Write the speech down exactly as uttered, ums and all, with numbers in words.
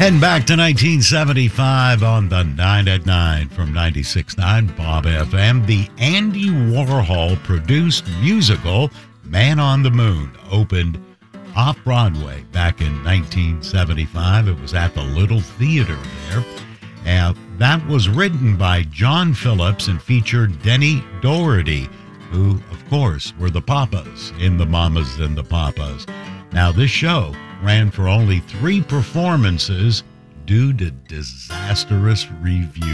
Heading back to nineteen seventy-five on the nine at nine from ninety-six point nine Bob F M, the Andy Warhol produced musical Man on the Moon opened off-Broadway back in nineteen seventy-five. It was at the Little Theater there. And that was written by John Phillips and featured Denny Doherty, who, of course, were the Papas in the Mamas and the Papas. Now, this show ran for only three performances due to disastrous reviews.